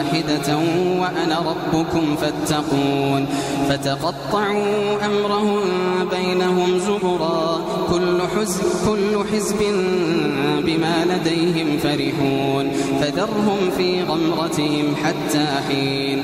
واحدة وأنا ربكم فاتقون فتقطعوا أمرهم بينهم زبرا كل حزب بما لديهم فرحون فذرهم في غمرتهم حتى حين